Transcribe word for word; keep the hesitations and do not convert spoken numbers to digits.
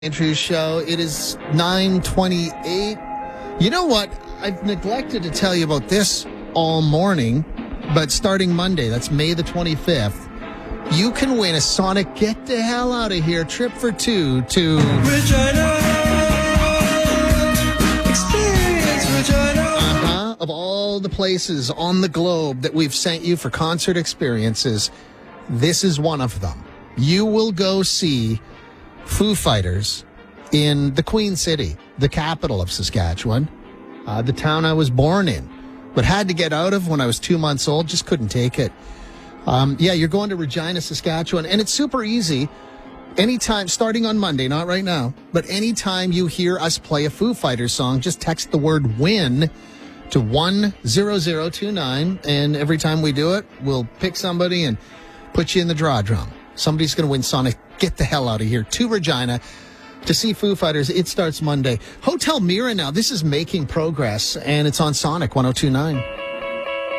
Andrew Show. It is nine twenty-eight. You know what? I've neglected to tell you about this all morning, but starting Monday, that's May the twenty-fifth, you can win a Sonic Get the Hell Out of Here trip for two to Regina. Experience Regina. Uh-huh. Of all the places on the globe that we've sent you for concert experiences, this is one of them. You will go see Foo Fighters in the Queen City, the capital of Saskatchewan, uh, the town I was born in, but had to get out of when I was two months old, just couldn't take it. Um, yeah, you're going to Regina, Saskatchewan, and it's super easy. Anytime, starting on Monday, not right now, but anytime you hear us play a Foo Fighters song, just text the word WIN to one zero zero two nine, and every time we do it, we'll pick somebody and put you in the draw drum. Somebody's going to win Sonic Get the Hell Out of Here to Regina to see Foo Fighters. It starts Monday. Hotel Mira now. This is making progress, and it's on Sonic one oh two nine.